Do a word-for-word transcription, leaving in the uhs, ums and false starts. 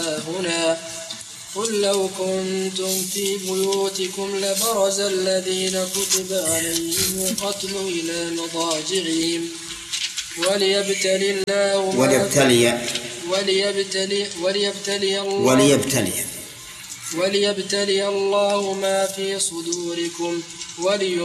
هاهنا قل لو كنتم في بيوتكم لبرز الذين كتب عليهم القتل إلى مضاجعهم وليبتلي الله وليبتلي وليبتلي وليبتلي الله وليبتلي وليبتلي الله ما في صدوركم ولي